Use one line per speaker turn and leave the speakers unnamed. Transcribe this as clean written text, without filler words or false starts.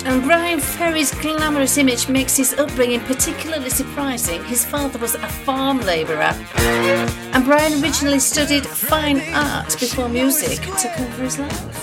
And Brian Ferry's glamorous image makes his upbringing particularly surprising. His father was a farm labourer, and Brian originally studied fine art before music took over his life.